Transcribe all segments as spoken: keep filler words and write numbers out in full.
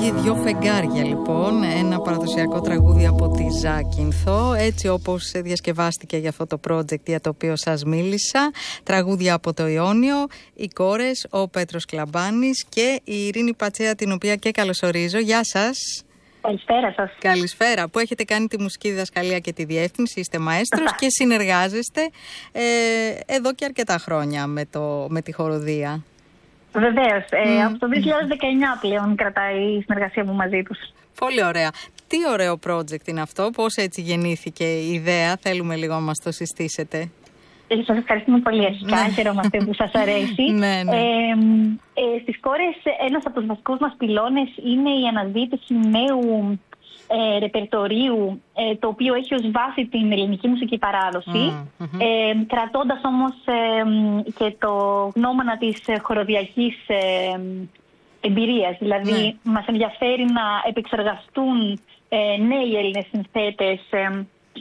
Φεύγει δυο φεγγάρια λοιπόν, ένα παραδοσιακό τραγούδι από τη Ζάκυνθο, έτσι όπως διασκευάστηκε για αυτό το project για το οποίο σας μίλησα. Τραγούδια από το Ιόνιο, οι κόρες, ο Πέτρος Κλαμπάνης και η Ειρήνη Πατσέα, την οποία και καλωσορίζω. Γεια σας. Καλησπέρα σας. Καλησπέρα, που έχετε κάνει τη μουσική διδασκαλία και τη διεύθυνση, είστε μαέστρος και συνεργάζεστε ε, εδώ και αρκετά χρόνια με, το, με τη χοροδία. Βεβαίως, ε, Mm. από το δύο χιλιάδες δεκαεννιά πλέον κρατάει η συνεργασία μου μαζί τους. Πολύ ωραία. Τι ωραίο project είναι αυτό, πώς έτσι γεννήθηκε η ιδέα, θέλουμε λίγο να μας το συστήσετε. Ε, σας ευχαριστούμε πολύ αρχικά, ναι. Χαιρόμαστε που σας αρέσει. ναι, ναι. Ε, ε, στις κόρες ένας από τους βασικούς μας πυλώνες είναι η αναζήτηση νέου ε, ρεπερτορίου, ε, το οποίο έχει ως βάση την ελληνική μουσική παράδοση, mm, mm-hmm. ε, κρατώντας όμως ε, και το γνώμονα της χοροδιακής ε, εμπειρίας. Δηλαδή ναι. μας ενδιαφέρει να επεξεργαστούν ε, νέοι Έλληνες συνθέτες ε,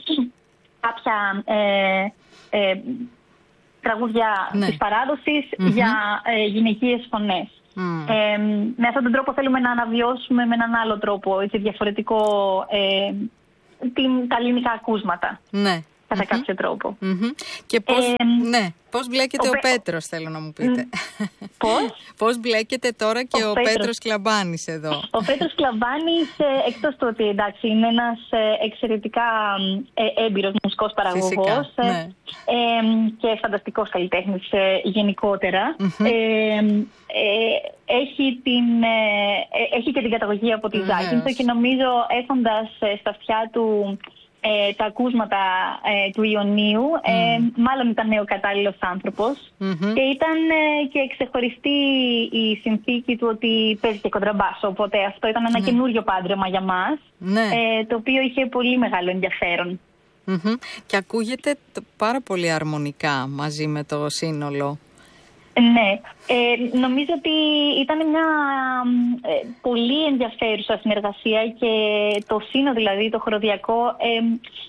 κάποια ε, ε, τραγούδια ναι. της παράδοσης mm-hmm. για ε, γυναικείες φωνές. Mm. Ε, με αυτόν τον τρόπο θέλουμε να αναβιώσουμε με έναν άλλο τρόπο, έτσι, διαφορετικό, ε, την, τα ελληνικά ακούσματα. Ναι. Κατά mm-hmm. κάποιο τρόπο. Mm-hmm. Και πώς, ε, ναι, πώς μπλέκεται ο, ο Πέτρος, θέλω να μου πείτε. Πώς? Πώς μπλέκεται τώρα και ο, ο Πέτρος. Πέτρος Κλαμπάνης εδώ. Ο Πέτρος Κλαμπάνης, εκτός του ότι εντάξει, είναι ένας εξαιρετικά έμπειρος μουσικός παραγωγός. Φυσικά, ναι. ε, και φανταστικός καλλιτέχνης γενικότερα. Mm-hmm. Ε, ε, έχει, την, ε, έχει και την καταγωγή από τη Ζάκυνθο και νομίζω έχοντας στα αυτιά του Ε, τα ακούσματα ε, του Ιωνίου, ε, mm. μάλλον ήταν ο κατάλληλος άνθρωπος mm-hmm. και ήταν ε, και ξεχωριστή η συνθήκη του ότι παίζει και κοντραμπάσο, οπότε αυτό ήταν ένα mm. καινούριο πάντρεμα για μας, mm. ε, το οποίο είχε πολύ μεγάλο ενδιαφέρον. Mm-hmm. Και ακούγεται πάρα πολύ αρμονικά μαζί με το σύνολο. Ναι, ε, νομίζω ότι ήταν μια ε, πολύ ενδιαφέρουσα συνεργασία και το σύνολο, δηλαδή το χοροδιακό, ε,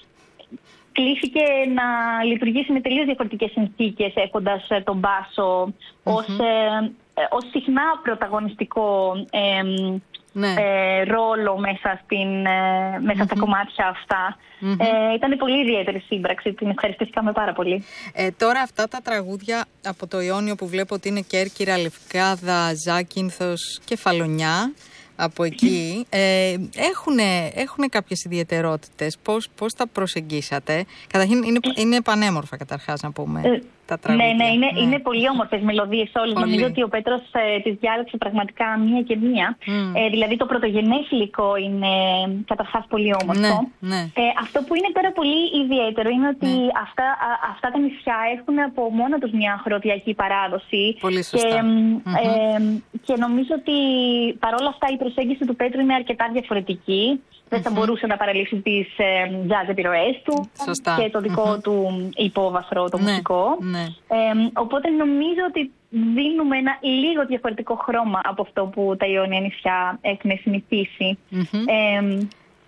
κλήθηκε να λειτουργήσει με τελείως διαφορετικές συνθήκες, έχοντας τον μπάσο mm-hmm. ως, ε, ως συχνά πρωταγωνιστικό ε, ναι. ε, ρόλο μέσα, στην, ε, μέσα mm-hmm. στα κομμάτια αυτά. Mm-hmm. Ε, ήταν πολύ ιδιαίτερη σύμπραξη, την ευχαριστηθήκαμε πάρα πολύ. Ε, τώρα αυτά τα τραγούδια από το Ιόνιο που βλέπω ότι είναι Κέρκυρα, Λευκάδα, Ζάκυνθος και Φαλονιά από εκεί, ε, έχουν κάποιες ιδιαιτερότητες. Πώς, πώς τα προσεγγίσατε? Καταρχήν είναι, είναι επανέμορφα καταρχάς να πούμε. Ε, τα τραγούδια. Ναι, ναι, είναι, ναι. είναι πολύ όμορφες μελωδίες όλες. Πολύ. Νομίζω ότι ο Πέτρος ε, τις διάλεξε πραγματικά μία και μία. Mm. Ε, δηλαδή το πρωτογενές υλικό είναι καταρχάς πολύ όμορφο. Ναι, ναι. Ε, αυτό που είναι τώρα πολύ ιδιαίτερο είναι ότι ναι. αυτά, α, αυτά τα νησιά έχουν από μόνο τους μια χοροδιακή παράδοση. Πολύ σωστά. Και, mm-hmm. ε, και νομίζω ότι παρόλα αυτά η προσέγγιση του Πέτρου είναι αρκετά διαφορετική. Δεν θα mm-hmm. μπορούσε να παραλείψει τις jazz επιρροές του. Σωστά. Και το δικό mm-hmm. του υπόβαθρο, το ναι, μουσικό. Ναι. Ε, οπότε νομίζω ότι δίνουμε ένα λίγο διαφορετικό χρώμα από αυτό που τα Ιόνια νησιά έχουν συνηθίσει. Mm-hmm. Ε,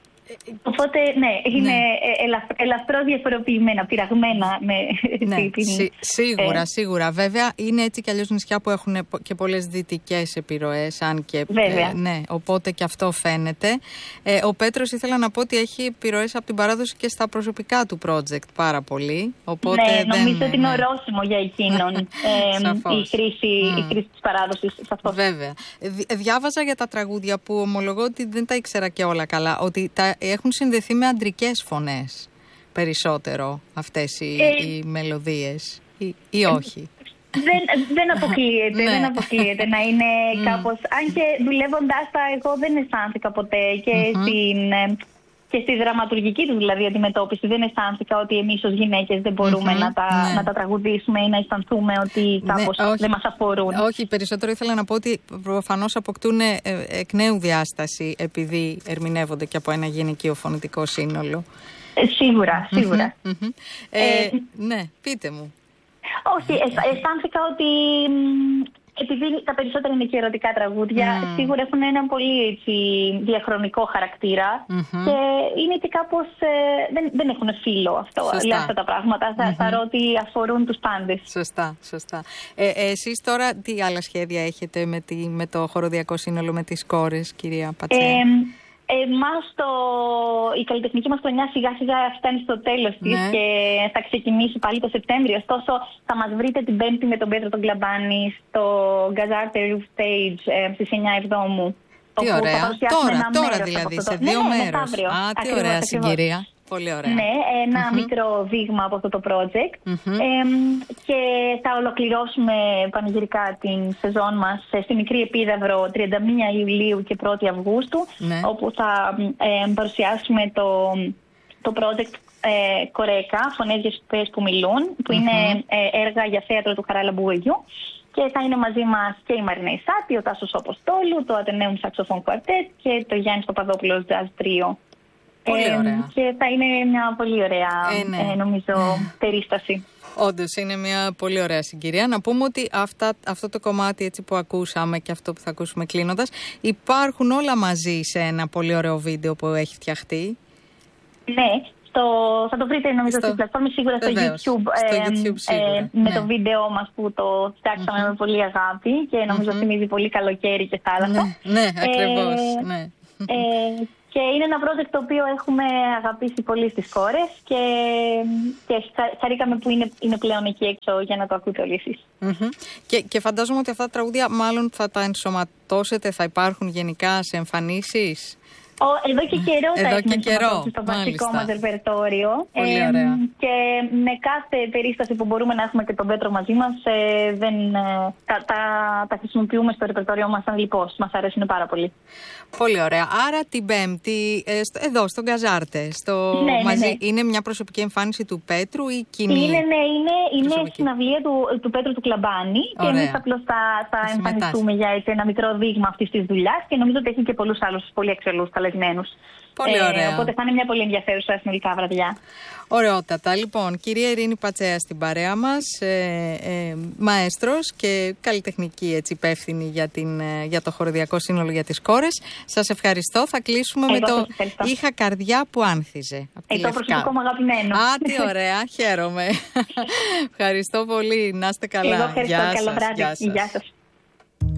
Οπότε, ναι, είναι ναι. Ελαφ, ελαφρώς διαφοροποιημένα, πειραγμένα με ναι, την... Σί, σίγουρα, ε. σίγουρα. Βέβαια, είναι έτσι κι αλλιώς νησιά που έχουν και πολλές δυτικές επιρροές, αν και... Βέβαια. Ε, ναι, οπότε και αυτό φαίνεται. Ε, ο Πέτρος, ήθελα να πω ότι έχει επιρροές από την παράδοση και στα προσωπικά του project πάρα πολύ. Οπότε ναι, δεν, νομίζω ναι, ότι είναι ναι. ορόσημο για εκείνον ε, η, χρήση, mm. η χρήση της παράδοσης. Σαφώς. Βέβαια. Διάβαζα για τα τραγούδια που ομολογώ ότι δεν τα ήξερα και όλα καλά, ότι τα έχουν συνδεθεί με αντρικές φωνές περισσότερο αυτές οι, ε, οι μελωδίες ή, ή όχι. Δεν, δεν αποκλείεται, ναι. δεν αποκλείεται να είναι mm. κάπως... Αν και δουλεύοντάς τα, εγώ δεν αισθάνθηκα ποτέ και, mm-hmm. στην, και στη δραματουργική του δηλαδή αντιμετώπιση δεν αισθάνθηκα ότι εμείς ως γυναίκες δεν μπορούμε mm-hmm. να, τα, ναι. να τα τραγουδήσουμε ή να αισθανθούμε ότι κάπως ναι, δεν μας αφορούν. Όχι, περισσότερο ήθελα να πω ότι προφανώς αποκτούν εκ νέου διάσταση επειδή ερμηνεύονται και από ένα γυναικείο φωνητικό σύνολο. Ε, σίγουρα, σίγουρα. Mm-hmm. Ε, ε, ναι, πείτε μου. Όχι, αισθάνθηκα ότι επειδή τα περισσότερα είναι και ερωτικά τραγούδια, mm. σίγουρα έχουν έναν πολύ έτσι, διαχρονικό χαρακτήρα mm-hmm. και είναι και κάπως, ε, δεν, δεν έχουν φύλλο αυτό, λέει, αυτά τα πράγματα. Mm-hmm. Θα ρω ότι αφορούν τους πάντες. Σωστά, σωστά. Ε, ε, εσείς τώρα τι άλλα σχέδια έχετε με, τη, με το χοροδιακό σύνολο, με τις κόρες, κυρία Πατσέα? Ε, Εμάς το... η καλλιτεχνική μας χρονιά σιγά σιγά φτάνει στο τέλος της ναι. και θα ξεκινήσει πάλι το Σεπτέμβριο. Ωστόσο θα μας βρείτε την Πέμπτη με τον Πέτρο τον Κλαμπάνη στο Gazarte Roof Stage ε, στις εννιά Εβδόμου. Τι ωραία. Τώρα, τώρα δηλαδή, σε δύο ναι, ναι, μέρος. Α, τι ακριβώς, ωραία συγκυρία. Πολύ ωραία. Ναι, ένα mm-hmm. μικρό δείγμα από αυτό το project. Mm-hmm. Ε, και θα ολοκληρώσουμε πανηγυρικά την σεζόν μας στη Μικρή Επίδαυρο τριάντα μία Ιουλίου και πρώτη Αυγούστου, ναι. όπου θα ε, παρουσιάσουμε το, το project ε, Κορέκα, Φωνές για Σπές που μιλούν, που mm-hmm. είναι ε, έργα για θέατρο του Χαράλαμπου-Αιγιού. Και θα είναι μαζί μας και η Μαρίνα Ισάτη, ο Τάσος Αποστόλου, το Athenaeum Saxophone Quartet και το Γιάννης Παπαδόπουλος Jazz Trio. Πολύ ε, ωραία. Και θα είναι μια πολύ ωραία, ε, ναι. ε, νομίζω, περίσταση. Όντως είναι μια πολύ ωραία συγκυρία. Να πούμε ότι αυτά, αυτό το κομμάτι έτσι που ακούσαμε και αυτό που θα ακούσουμε κλείνοντας, υπάρχουν όλα μαζί σε ένα πολύ ωραίο βίντεο που έχει φτιαχτεί. Ναι. Στο, θα το βρείτε νομίζω στο, στις πλατφόρμες, σίγουρα στο βεβαίως, YouTube, στο ε, YouTube σίγουρα, ε, με ναι. το βίντεο μας που το φτιάξαμε mm-hmm. με πολύ αγάπη και νομίζω mm-hmm. θυμίζει πολύ καλοκαίρι και θάλασσα. Ναι, ναι ακριβώς. Ε, ναι. Ε, και είναι ένα project το οποίο έχουμε αγαπήσει πολύ στις κόρες και, και χαρήκαμε που είναι, είναι πλέον εκεί έξω για να το ακούτε όλοι εσείς. Mm-hmm. Και, και φαντάζομαι ότι αυτά τα τραγούδια μάλλον θα τα ενσωματώσετε, θα υπάρχουν γενικά σε εμφανίσεις. Εδώ και καιρό Εδώ θα έχουμε καιρό. στο βασικό μας ρεπερτόριο. Πολύ ε, ωραία. Και με κάθε περίσταση που μπορούμε να έχουμε και τον Πέτρο μαζί μας, ε, δεν, ε, τα, τα, τα χρησιμοποιούμε στο ρεπερτόριό μας σαν λοιπόν. Μας αρέσουν πάρα πολύ. Πολύ ωραία. Άρα την Πέμπτη, ε, στο, εδώ στον Γκαζάρτε, στο ναι, μαζί, ναι, ναι. είναι μια προσωπική εμφάνιση του Πέτρου ή κοινή? Είναι, ναι, είναι, είναι συναυλία του, του Πέτρου του Κλαμπάνη. Ωραία. Και εμείς απλώς θα, θα εμφανιστούμε για έτσι, ένα μικρό δείγμα αυτής της δουλειάς και νομίζω ότι έχει και πολλούς άλλους πολύ αξιολούς καλεσμένους. Πολύ ωραία. Ε, οπότε θα είναι μια πολύ ενδιαφέρουσα συνολικά βραδιά. Ωραιότατα. Λοιπόν, κυρία Ειρήνη Πατσέα στην παρέα μας, ε, ε, μαέστρος και καλλιτεχνική έτσι, υπεύθυνη για, την, ε, για το χοροδιακό σύνολο για τις κόρες. Σας ευχαριστώ. Θα κλείσουμε Εγώ με το «Είχα καρδιά που άνθιζε». Ε, το προσωπικό μου αγαπημένο. Α, τι ωραία. Χαίρομαι. Ευχαριστώ πολύ. Να είστε καλά. Εγώ ευχαριστώ. Καλό βράδυ. Γεια σας.